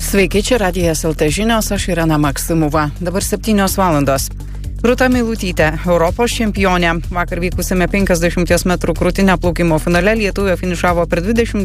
Sveiki, čia Radijas LT žinios, aš Irena Maksimova. Dabar 7 valandos. Rūta Meilutytė, Europos čempionė. Vakar vykusiame 50 metrų krūtinio plaukimo finale lietuvė finišavo per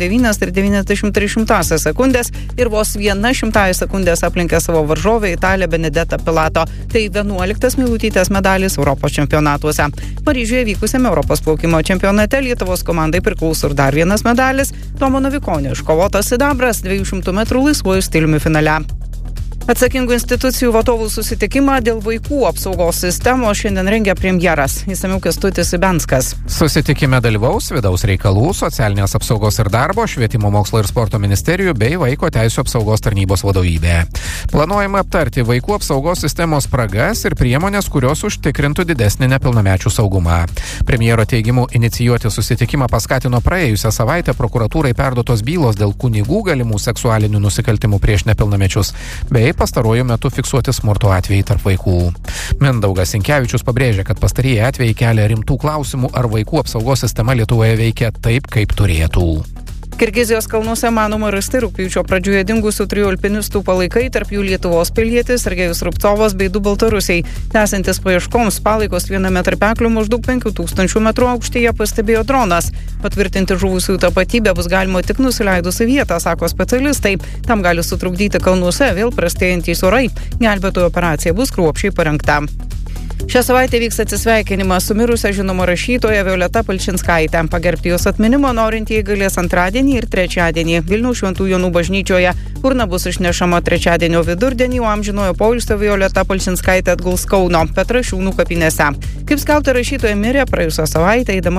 29,93 sekundės ir vos 1/100 sekundės aplenkė savo varžovę Italę Benedetą Pilato. Tai 11 Meilutytės medalis Europos čempionatuose. Paryžiuje vykusiame Europos plaukimo čempionate Lietuvos komandai priklauso ir dar vienas medalis. Tomo Novikonio iškovotas sidabras 200 metrų laisvuoju stiliumi finale. Atsakingų institucijų vadovų susitikimą dėl vaikų apsaugos sistemos šiandien rengia premjeras. Išsamiau Kęstutis Ibenskas. Susitikime dalyvaus vidaus reikalų, socialinės apsaugos ir darbo, švietimo mokslo ir sporto ministerijų bei vaiko teisių apsaugos tarnybos vadovybė. Planuojama aptarti vaikų apsaugos sistemos spragas ir priemonės, kurios užtikrintų didesnį nepilnamečių saugumą. Premjero teigimu inicijuoti susitikimą paskatino praėjusią savaitę prokuratūrai perduotos bylos dėl kunigų galimų seksualinių nusikaltimų prieš nepilnamečius bei pastaruoju metu fiksuoti smurto atvejai tarp vaikų. Mindaugas Sinkevičius pabrėžia, kad pastarieji atvejai kelia rimtų klausimų, ar vaikų apsaugos sistema Lietuvoje veikia taip, kaip turėtų. Kirgizijos kalnuose manoma rasti rugpjūčio pradžioje dingusių 3 alpinistų palaikai, tarp jų Lietuvos pilietis Sergejus Rubcovas bei 2 baltarusiai. Tęsiantis paieškoms, palaikos viename tarpeklių maždaug 5000 metrų aukštyje pastebėjo dronas. Patvirtinti žuvusių tapatybę bus galima tik nusileidus į vietą, sako specialistai. Tam gali sutrukdyti kalnuose vėl prastėjantys orai. Gelbėtojų operacija bus kruopščiai parengta. Šią savaitę vyks atsisveikinimas su mirusia žinoma rašytoja Violeta Palčinskaitė. Pagerbti jos atminimo norintieji galės antradienį ir trečiadienį Vilniaus Šventų Jonų bažnyčioje. Urna bus išnešama trečiadienio vidurdienį, o amžinojo poilsio Violeta Palčinskaitė atguls Kauno Petrašiūnų kapinėse. Kaip skelbta, rašytoja mirė praėjusią savaitę eidama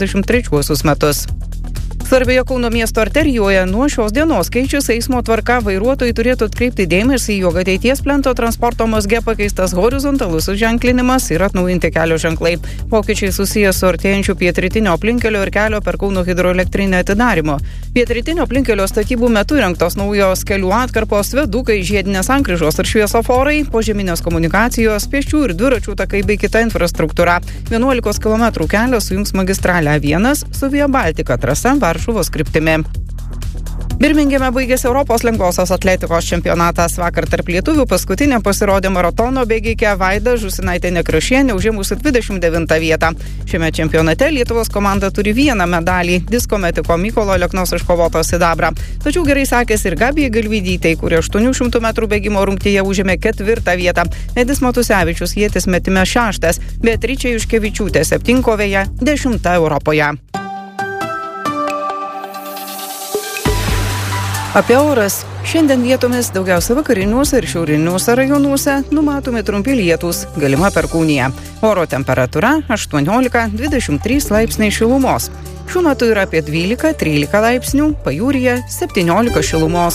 83 metus. Svarbioje Kauno miesto arterijoje nuo šios dienos keičiasi eismo tvarka, vairuotojai turėtų atkreipti dėmesį, jog ateities plento transporto mazge pakeistas horizontalus ženklinimas ir atnaujinti kelio ženklai. Pokyčiai susijęs su artėjančiu pietrytinio aplinkelio ir kelio per Kauno hidroelektrinę atidarymu. Pietrytinio aplinkelio statybų metu įrengtos naujos kelių atkarpos, viadukai, žiedinės sankryžos ir šviesoforai, požeminės komunikacijos, pėsčių ir dviračių takai bei kita infrastruktūra. 11 km kelio sujungs magistralę 1 su Via Baltica trasa Varšuvos kryptimi. Birmingeme baigėsi Europos lengvosios atletikos čempionatas. Vakar tarp lietuvių paskutinė pasirodė maratono bėgikė Vaida Žusinaitė-Nekrašienė, užimusi 29 vietą. Šiame čempionate Lietuvos komanda turi 1 medalį – disko metiko Mykolo Aleknos iškovoto sidabrą. Tačiau gerai sekėsi ir Gabijai Galvydytei, kuri 800 metrų bėgimo rungtyje užėmė 4 vietą. Edis Matusevičius ietis metime 6, Beatričė Juškevičiūtė 7-kovėje 10 Europoje. Apie oras. Šiandien vietomis daugiausia vakariniuose ir šiauriniuose rajonuose numatomi trumpi lietūs, galima perkūnija. Oro temperatūra 18-23 laipsniai šilumos. Šiuo metu yra apie 12-13 laipsnių, pajūryje 17 šilumos.